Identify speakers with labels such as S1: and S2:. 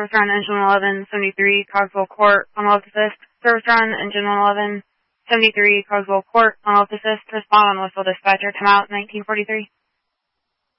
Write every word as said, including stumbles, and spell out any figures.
S1: Service run engine eleven seventy-three, Cogswell Court, on left assist. Service run engine eleven seventy-three, Cogswell Court, on left assist. Respond on whistle dispatcher, timeout nineteen forty-three.